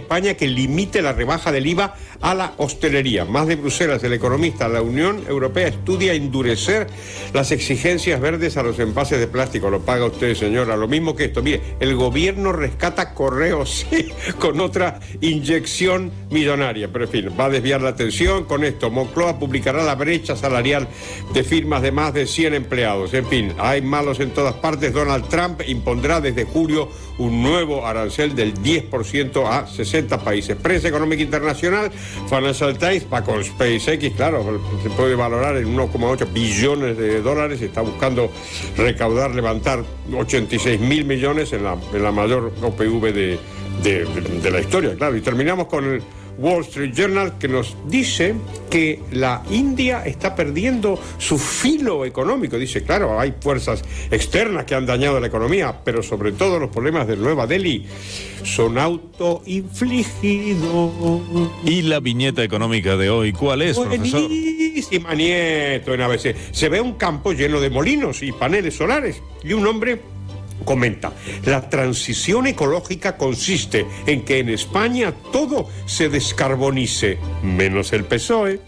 España que limite la rebaja del IVA a la hostelería. Más de Bruselas, el economista, la Unión Europea estudia endurecer las exigencias verdes a los envases de plástico. Lo paga usted, señora. Lo mismo que esto. Mire, el gobierno rescata Correos, sí, con otra inyección millonaria. Pero en fin, va a desviar la atención con esto. Moncloa publicará la brecha salarial de firmas de más de 100 empleados. En fin, hay malos en todas partes. Donald Trump impondrá desde julio un nuevo arancel del 10% a 60 países. Prensa económica internacional, Financial Times, va con SpaceX, claro, se puede valorar en 1,8 billones de dólares, está buscando levantar 86.000 millones en la mayor OPV de la historia, claro. Y terminamos con el Wall Street Journal, que nos dice que la India está perdiendo su filo económico. Dice, claro, hay fuerzas externas que han dañado la economía, pero sobre todo los problemas de Nueva Delhi son autoinfligidos. ¿Y la viñeta económica de hoy cuál es, profesor? Buenísima, Nieto, en ABC. Se ve un campo lleno de molinos y paneles solares y un hombre comenta: la transición ecológica consiste en que en España todo se descarbonice, menos el PSOE.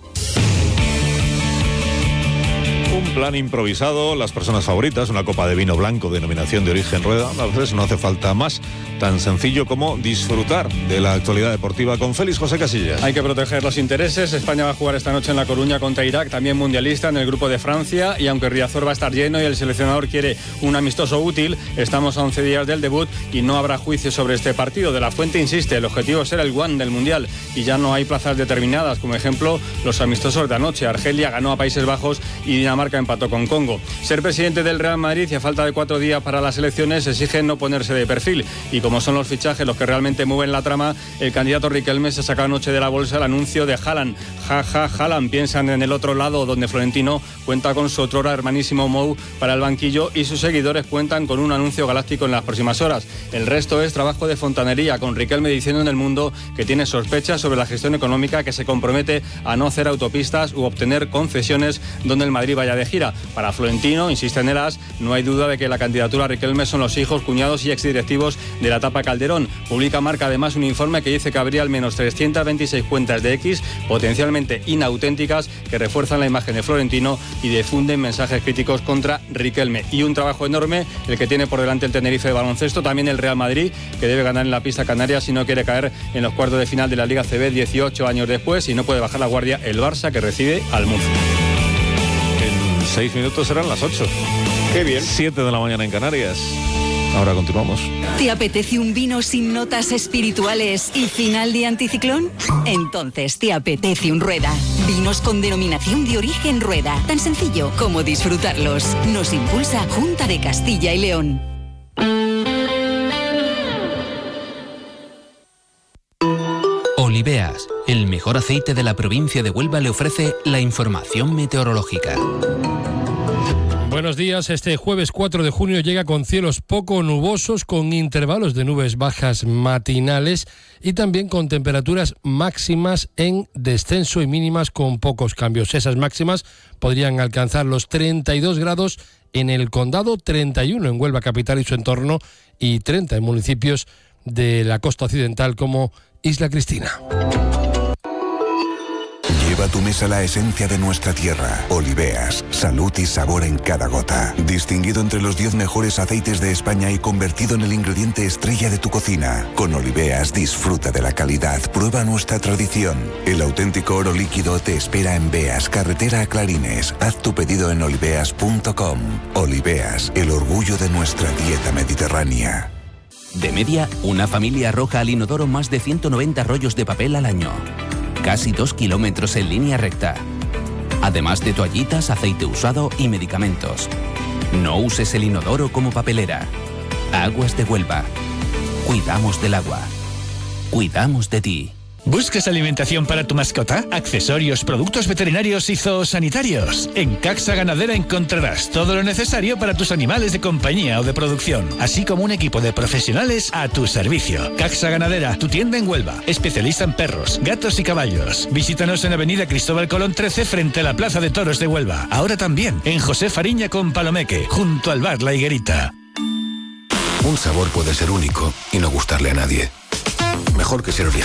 Un plan improvisado, las personas favoritas, una copa de vino blanco, denominación de origen Rueda. A veces no hace falta más, tan sencillo como disfrutar de la actualidad deportiva con Félix José Casillas. Hay que proteger los intereses. España va a jugar esta noche en La Coruña contra Irak, también mundialista, en el grupo de Francia, y aunque Riazor va a estar lleno y el seleccionador quiere un amistoso útil, estamos a 11 días del debut y no habrá juicio sobre este partido. De la Fuente insiste, el objetivo es ser el one del mundial y ya no hay plazas determinadas, como ejemplo los amistosos de anoche. Argelia ganó a Países Bajos y Dinamarca empató con Congo. Ser presidente del Real Madrid y a falta de 4 días para las elecciones exige no ponerse de perfil, y como son los fichajes los que realmente mueven la trama, el candidato Riquelme se sacó anoche de la bolsa el anuncio de Haaland. Haaland. Piensan en el otro lado, donde Florentino cuenta con su otrora hermanísimo Mou para el banquillo y sus seguidores cuentan con un anuncio galáctico en las próximas horas. El resto es trabajo de fontanería, con Riquelme diciendo en El Mundo que tiene sospechas sobre la gestión económica, que se compromete a no hacer autopistas u obtener concesiones donde el Madrid vaya de gira. Para Florentino, insiste en el AS, no hay duda de que la candidatura a Riquelme son los hijos, cuñados y exdirectivos de la etapa Calderón. Publica Marca además un informe que dice que habría al menos 326 cuentas de X potencialmente inauténticas que refuerzan la imagen de Florentino y difunden mensajes críticos contra Riquelme. Y un trabajo enorme el que tiene por delante el Tenerife de baloncesto, también el Real Madrid, que debe ganar en la pista canaria si no quiere caer en los cuartos de final de la Liga CB 18 años después, y no puede bajar la guardia el Barça, que recibe al Murcia. 6 minutos serán las 8. Qué bien. 7 de la mañana en Canarias. Ahora continuamos. ¿Te apetece un vino sin notas espirituales y final de anticiclón? Entonces te apetece un Rueda. Vinos con denominación de origen Rueda. Tan sencillo como disfrutarlos. Nos impulsa Junta de Castilla y León. Oliveas, el mejor aceite de la provincia de Huelva, le ofrece la información meteorológica. Buenos días. Este jueves 4 de junio llega con cielos poco nubosos, con intervalos de nubes bajas matinales y también con temperaturas máximas en descenso y mínimas con pocos cambios. Esas máximas podrían alcanzar los 32 grados en el Condado, 31 en Huelva capital y su entorno y 30 en municipios de la costa occidental como Isla Cristina. Lleva a tu mesa la esencia de nuestra tierra. Oliveas, salud y sabor en cada gota. Distinguido entre los 10 mejores aceites de España y convertido en el ingrediente estrella de tu cocina. Con Oliveas disfruta de la calidad, prueba nuestra tradición. El auténtico oro líquido te espera en Beas, carretera a Clarines. Haz tu pedido en oliveas.com. Oliveas, el orgullo de nuestra dieta mediterránea. De media, una familia arroja al inodoro más de 190 rollos de papel al año. Casi 2 kilómetros en línea recta. Además de toallitas, aceite usado y medicamentos. No uses el inodoro como papelera. Aguas de Huelva. Cuidamos del agua. Cuidamos de ti. ¿Buscas alimentación para tu mascota? Accesorios, productos veterinarios y zoosanitarios. En Caxa Ganadera encontrarás todo lo necesario para tus animales de compañía o de producción, así como un equipo de profesionales a tu servicio. Caxa Ganadera, tu tienda en Huelva, especialista en perros, gatos y caballos. Visítanos en Avenida Cristóbal Colón 13 frente a la Plaza de Toros de Huelva. Ahora también en José Fariña con Palomeque, junto al bar La Higuerita. Un sabor puede ser único y no gustarle a nadie. Mejor que ser original.